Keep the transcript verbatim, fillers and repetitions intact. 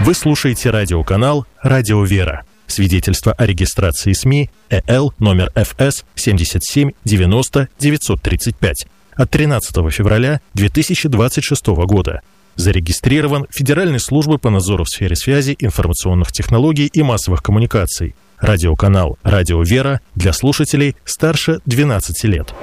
Вы слушаете радиоканал «Радио Вера». Свидетельство о регистрации СМИ Э Л номер Ф С семьдесят семь девяносто девятьсот тридцать пять от тринадцатого февраля две тысячи двадцать шестого года. Зарегистрирован Федеральной службой по надзору в сфере связи, информационных технологий и массовых коммуникаций. Радиоканал «Радио Вера» для слушателей старше двенадцати лет.